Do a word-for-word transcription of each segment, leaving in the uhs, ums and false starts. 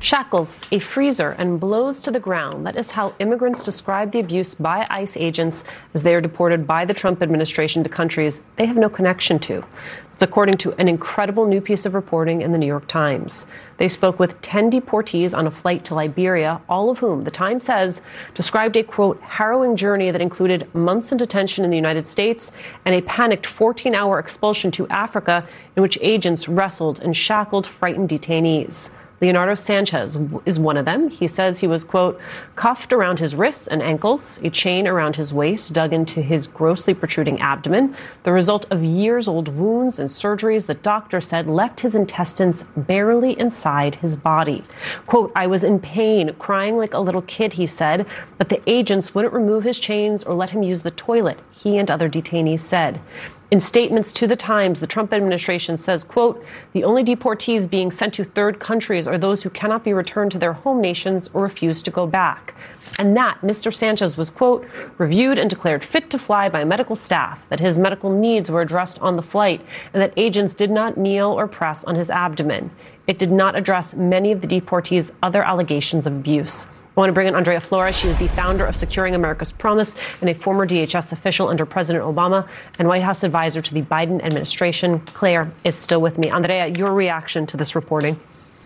shackles, a freezer, and blows to the ground. That is how immigrants describe the abuse by ICE agents as they are deported by the Trump administration to countries they have no connection to. It's according to an incredible new piece of reporting in the New York Times. They spoke with ten deportees on a flight to Liberia, all of whom, the Times says, described a, quote, harrowing journey that included months in detention in the United States and a panicked fourteen-hour expulsion to Africa in which agents wrestled and shackled frightened detainees. Leonardo Sanchez is one of them. He says he was, quote, cuffed around his wrists and ankles, a chain around his waist dug into his grossly protruding abdomen, the result of years-old wounds and surgeries that doctors said left his intestines barely inside his body. Quote, I was in pain, crying like a little kid, he said, but the agents wouldn't remove his chains or let him use the toilet, he and other detainees said. In statements to the Times, the Trump administration says, quote, the only deportees being sent to third countries are those who cannot be returned to their home nations or refuse to go back. And that Mister Sanchez was, quote, reviewed and declared fit to fly by medical staff, that his medical needs were addressed on the flight, and that agents did not kneel or press on his abdomen. It did not address many of the deportees' other allegations of abuse. I want to bring in Andrea Flores. She is the founder of Securing America's Promise and a former D H S official under President Obama and White House advisor to the Biden administration. Claire is still with me. Andrea, your reaction to this reporting?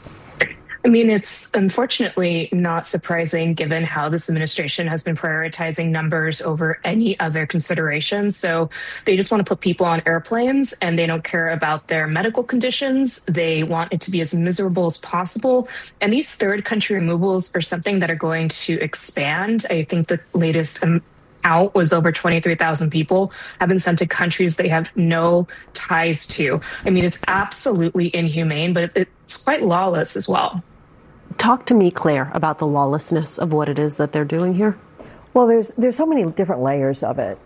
I mean, it's unfortunately not surprising given how this administration has been prioritizing numbers over any other consideration. So they just want to put people on airplanes and they don't care about their medical conditions. They want it to be as miserable as possible. And these third country removals are something that are going to expand. I think the latest um, out was over twenty-three thousand people have been sent to countries they have no ties to. I mean, it's absolutely inhumane, but it, it's quite lawless as well. Talk to me, Claire, about the lawlessness of what it is that they're doing here. Well, there's there's so many different layers of it.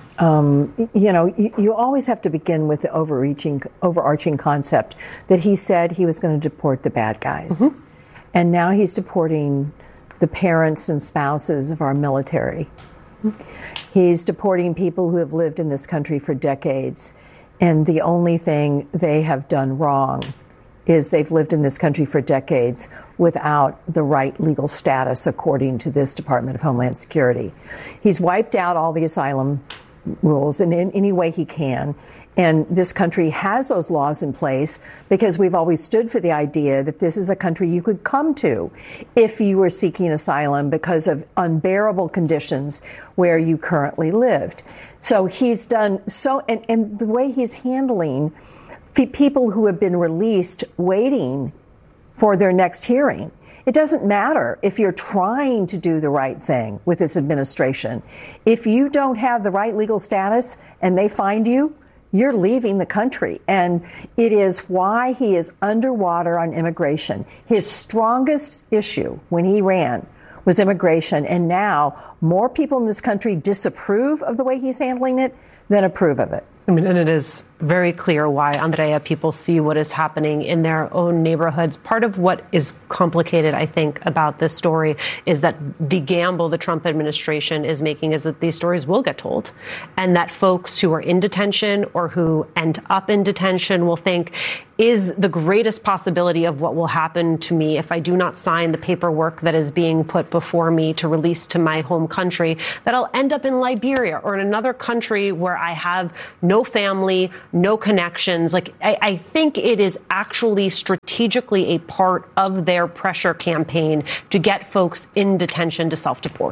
Um, you know, you, you always have to begin with the overreaching, overarching concept that he said he was going to deport the bad guys. Mm-hmm. And now he's deporting the parents and spouses of our military. Mm-hmm. He's deporting people who have lived in this country for decades. And the only thing they have done wrong is they've lived in this country for decades without the right legal status, according to this Department of Homeland Security. He's wiped out all the asylum rules in, in any way he can. And this country has those laws in place because we've always stood for the idea that this is a country you could come to if you were seeking asylum because of unbearable conditions where you currently lived. So he's done so, and, and the way he's handling people who have been released waiting for their next hearing. It doesn't matter if you're trying to do the right thing with this administration. If you don't have the right legal status and they find you, you're leaving the country. And it is why he is underwater on immigration. His strongest issue when he ran was immigration. And now more people in this country disapprove of the way he's handling it than approve of it. I mean, and it is very clear why, Andrea, people see what is happening in their own neighborhoods. Part of what is complicated, I think, about this story is that the gamble the Trump administration is making is that these stories will get told, and that folks who are in detention or who end up in detention will think, is the greatest possibility of what will happen to me if I do not sign the paperwork that is being put before me to release to my home country, that I'll end up in Liberia or in another country where I have no family, no connections. Like, I, I think it is actually strategically a part of their pressure campaign to get folks in detention to self-deport.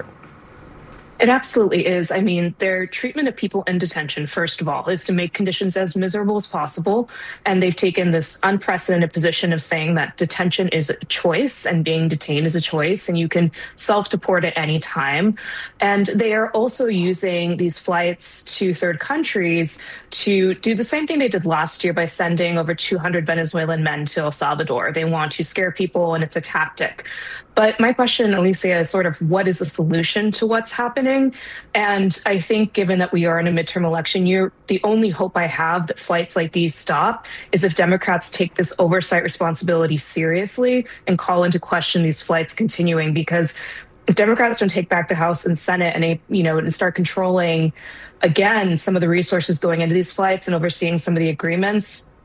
It absolutely is. I mean, their treatment of people in detention, first of all, is to make conditions as miserable as possible. And they've taken this unprecedented position of saying that detention is a choice and being detained is a choice, and you can self-deport at any time. And they are also using these flights to third countries to do the same thing they did last year by sending over two hundred Venezuelan men to El Salvador. They want to scare people, and it's a tactic. But my question, Alicia, is sort of what is the solution to what's happening? And I think given that we are in a midterm election year, the only hope I have that flights like these stop is if Democrats take this oversight responsibility seriously and call into question these flights continuing. Because if Democrats don't take back the House and Senate and, you know, and start controlling, again, some of the resources going into these flights and overseeing some of the agreements,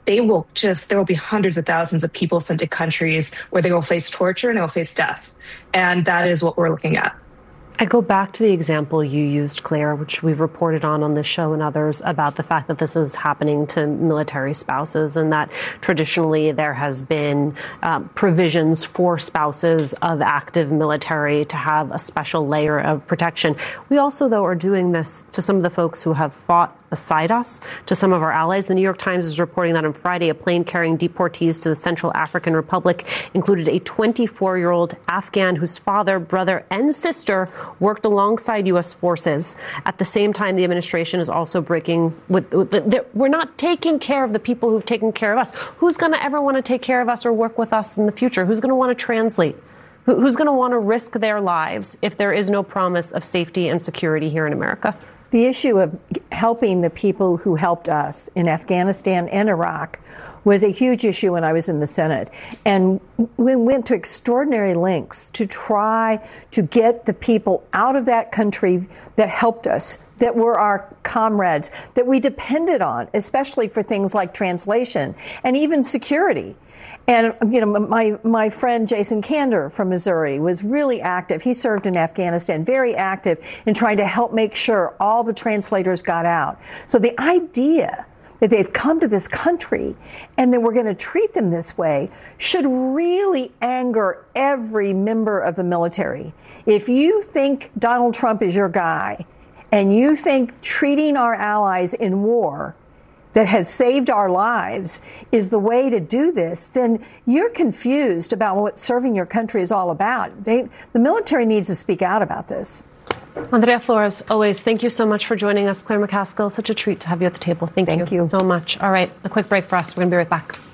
they will just, there will be hundreds of thousands of people sent to countries where they will face torture and they will face death. And that is what we're looking at. I go back to the example you used, Claire, which we've reported on on this show and others, about the fact that this is happening to military spouses, and that traditionally there has been um, provisions for spouses of active military to have a special layer of protection. We also, though, are doing this to some of the folks who have fought beside us, to some of our allies. The New York Times is reporting that on Friday, a plane carrying deportees to the Central African Republic included a twenty-four-year-old Afghan whose father, brother, and sister worked alongside U S forces. At the same time, the administration is also breaking with, with the, we're not taking care of the people who've taken care of us. Who's going to ever want to take care of us or work with us in the future? Who's going to want to translate? Who, who's going to want to risk their lives if there is no promise of safety and security here in America? The issue of helping the people who helped us in Afghanistan and Iraq was a huge issue when I was in the Senate. And we went to extraordinary lengths to try to get the people out of that country that helped us, that were our comrades, that we depended on, especially for things like translation and even security. And, you know, my, my friend Jason Kander from Missouri was really active. He served in Afghanistan, very active in trying to help make sure all the translators got out. So the idea that they've come to this country and that we're going to treat them this way should really anger every member of the military. If you think Donald Trump is your guy and you think treating our allies in war that have saved our lives is the way to do this, then you're confused about what serving your country is all about. They, the military needs to speak out about this. Andrea Flores, always, thank you so much for joining us. Claire McCaskill, such a treat to have you at the table. Thank, thank you. you so much. All right, a quick break for us. We're going to be right back.